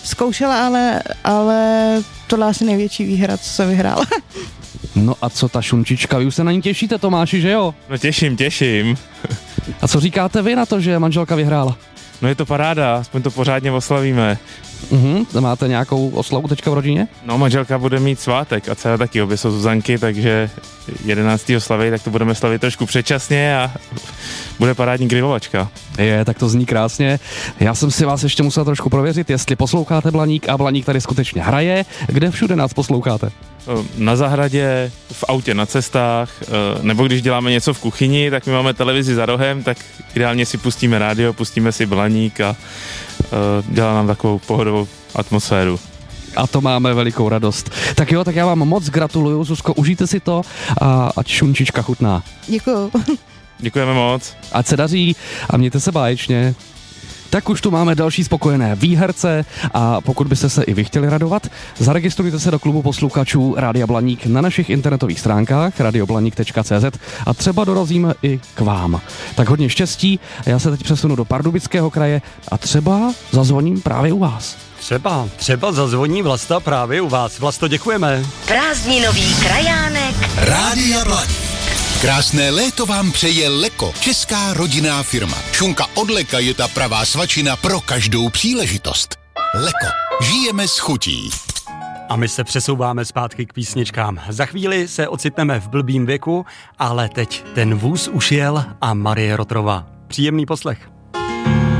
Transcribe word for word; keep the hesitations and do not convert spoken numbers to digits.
Zkoušela, ale, ale tohle asi největší výhra, co jsem vyhrála. No a co ta šunčička, vy už se na ní těšíte, Tomáši, že jo? No těším, těším. A co říkáte vy na to, že manželka vyhrála? No je to paráda, aspoň to pořádně oslavíme. Mhm, máte nějakou oslavu teďka v rodině? No manželka bude mít svátek a dcera taky, obě jsou Zuzanky, takže jedenáctého slaví, tak to budeme slavit trošku předčasně a bude parádní grilovačka. Je, tak to zní krásně. Já jsem si vás ještě musel trošku prověřit, jestli posloucháte Blaník a Blaník tady skutečně hraje. Kde všude nás posloucháte? Na zahradě, v autě na cestách, nebo když děláme něco v kuchyni, tak my máme televizi za rohem, tak ideálně si pustíme rádio, pustíme si Blaník a dělá nám takovou pohodovou atmosféru. A to máme velikou radost. Tak jo, tak já vám moc gratuluju, Zuzko, užijte si to a ať šunčička chutná. Děkuju. Děkujeme moc. Ať se daří a mějte se báječně. Tak už tu máme další spokojené výherce a pokud byste se i vy chtěli radovat, zaregistrujte se do klubu posluchačů Rádia Blaník na našich internetových stránkách radioblaník tečka cé zet a třeba dorazíme i k vám. Tak hodně štěstí, já se teď přesunu do Pardubického kraje a třeba zazvoním právě u vás. Třeba, třeba zazvoní Vlasta právě u vás. Vlasto, děkujeme. Prázdninový krajánek Rádia Blaník. Krásné léto vám přeje Leko, česká rodinná firma. Šunka od Leka je ta pravá svačina pro každou příležitost. Leko, žijeme s chutí. A my se přesouváme zpátky k písničkám. Za chvíli se ocitneme v blbým věku, ale teď ten vůz už jel a Marie Rotrová. Příjemný poslech.